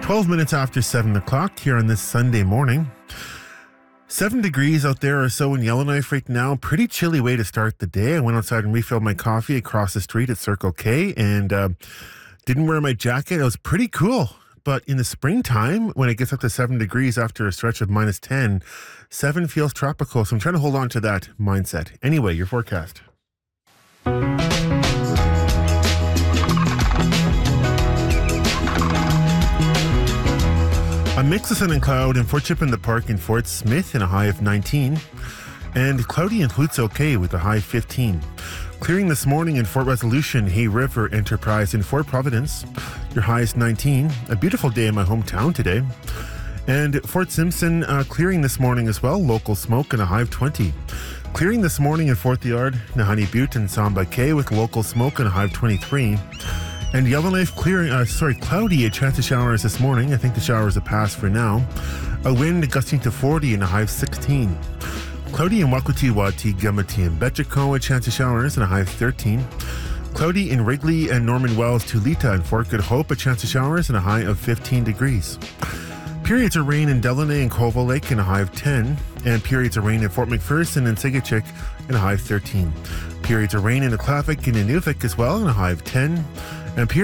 12 minutes after 7 o'clock here on this Sunday morning. 7 degrees out there or so in Yellowknife right now. Pretty chilly way to start the day. I went outside and refilled my coffee across the street at Circle K and didn't wear my jacket. It was pretty cool. But in the springtime, when it gets up to 7 degrees after a stretch of minus 10, 7 feels tropical. So I'm trying to hold on to that mindset. Anyway, your forecast. A mix of sun and cloud in Fort Chip in the Park in Fort Smith in a high of 19. And cloudy in Flutes OK with a high of 15. Clearing this morning in Fort Resolution, Hay River Enterprise in Fort Providence. Your high is 19. A beautiful day in my hometown today. And Fort Simpson clearing this morning as well. Local smoke and a high of 20. Clearing this morning in Fort Liard, Nahanni Butte and Samba Cay with local smoke and a high of 23. And Yellowknife cloudy, a chance of showers this morning. I think the showers have passed for now. A wind gusting to 40 and a high of 16. Cloudy in Wakuti-Wati, Gamati and Betchico, a chance of showers and a high of 13. Cloudy in Wrigley and Norman Wells, Tulita and Fort Good Hope, a chance of showers and a high of 15 degrees. Periods of rain in Delaney and Colville Lake and a high of 10. And periods of rain in Fort McPherson and Sigachik and a high of 13. Periods of rain in Aklavik and Inuvik as well and a high of 10. And periods